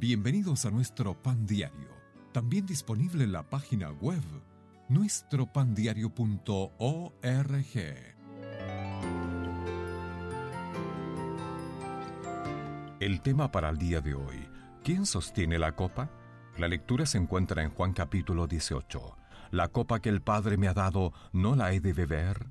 Bienvenidos a nuestro Pan Diario, también disponible en la página web nuestropandiario.org. El tema para el día de hoy: ¿quién sostiene la copa? La lectura se encuentra en Juan capítulo 18. ¿La copa que el Padre me ha dado, no la he de beber?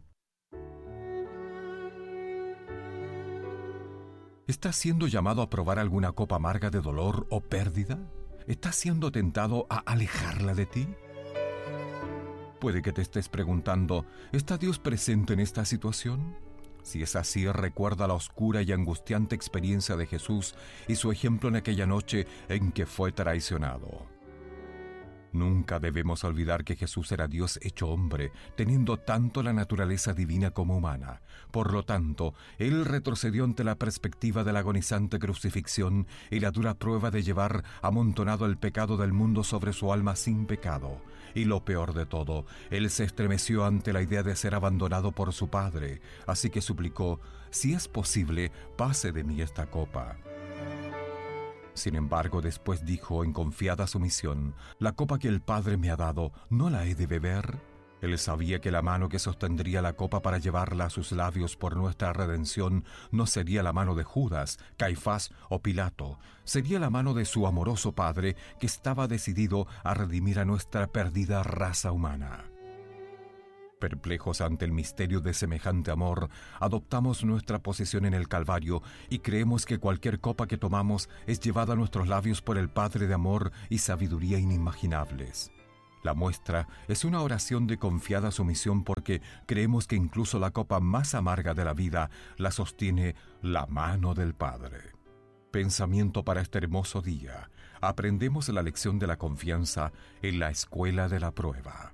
¿Estás siendo llamado a probar alguna copa amarga de dolor o pérdida? ¿Estás siendo tentado a alejarla de ti? Puede que te estés preguntando, ¿está Dios presente en esta situación? Si es así, recuerda la oscura y angustiante experiencia de Jesús y su ejemplo en aquella noche en que fue traicionado. Nunca debemos olvidar que Jesús era Dios hecho hombre, teniendo tanto la naturaleza divina como humana. Por lo tanto, Él retrocedió ante la perspectiva de la agonizante crucifixión y la dura prueba de llevar amontonado el pecado del mundo sobre su alma sin pecado. Y lo peor de todo, Él se estremeció ante la idea de ser abandonado por su Padre, así que suplicó: si es posible, pase de mí esta copa. Sin embargo, después dijo en confiada sumisión: la copa que el Padre me ha dado, ¿no la he de beber? Él sabía que la mano que sostendría la copa para llevarla a sus labios por nuestra redención no sería la mano de Judas, Caifás o Pilato. Sería la mano de su amoroso Padre, que estaba decidido a redimir a nuestra perdida raza humana. Perplejos ante el misterio de semejante amor, adoptamos nuestra posición en el Calvario y creemos que cualquier copa que tomamos es llevada a nuestros labios por el Padre de amor y sabiduría inimaginables. La muestra es una oración de confiada sumisión, porque creemos que incluso la copa más amarga de la vida la sostiene la mano del Padre. Pensamiento para este hermoso día: aprendemos la lección de la confianza en la escuela de la prueba.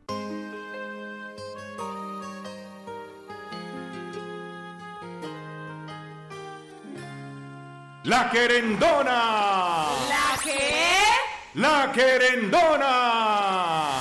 ¡La querendona! ¿La qué? ¡La querendona!